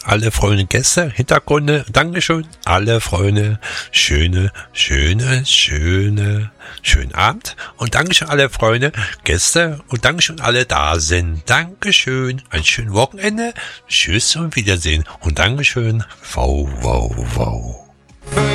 alle Freunde, Gäste, Hintergründe, Dankeschön, alle Freunde, schönen Abend und Dankeschön alle Freunde, Gäste und Dankeschön alle da sind. Dankeschön, ein schönes Wochenende, tschüss und Wiedersehen und Dankeschön, wow.